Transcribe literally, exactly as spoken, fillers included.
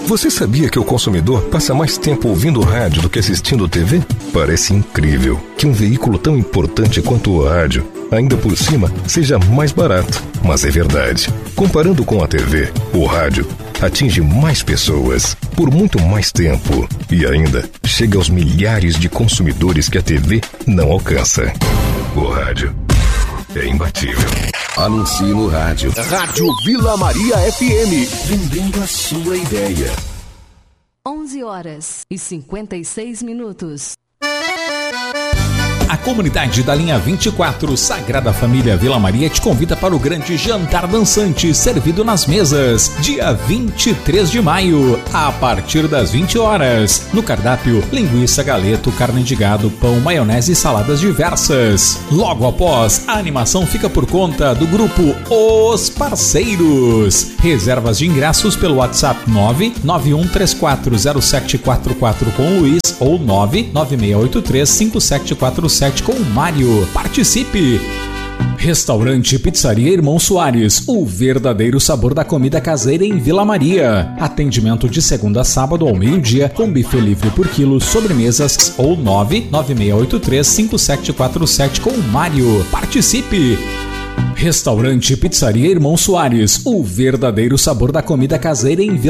Você sabia que o consumidor passa mais tempo ouvindo rádio do que assistindo T V? Parece incrível que um veículo tão importante quanto o rádio, ainda por cima, seja mais barato. Mas é verdade. Comparando com a T V, o rádio atinge mais pessoas por muito mais tempo e ainda chega aos milhares de consumidores que a T V não alcança. O rádio é imbatível. Anuncie no rádio. Rádio Vila Maria F M. Vendendo a sua ideia. onze horas e cinquenta e seis minutos. A comunidade da linha vinte e quatro Sagrada Família Vila Maria te convida para o grande jantar dançante servido nas mesas, dia vinte e três de maio, a partir das vinte horas. No cardápio, linguiça, galeto, carne de gado, pão, maionese e saladas diversas. Logo após, a animação fica por conta do grupo Os Parceiros. Reservas de ingressos pelo WhatsApp nove nove um três quatro zero sete quatro quatro com o Luiz ou nove nove seis oito três cinco sete quatro sete com o Mário. Participe! Restaurante e Pizzaria Irmão Soares, o verdadeiro sabor da comida caseira em Vila Maria. Atendimento de segunda a sábado ao meio-dia, com buffet livre por quilo, sobremesas ou nove nove seis oito três cinco sete quatro sete com o Mário. Participe! Restaurante e Pizzaria Irmão Soares, o verdadeiro sabor da comida caseira em Vila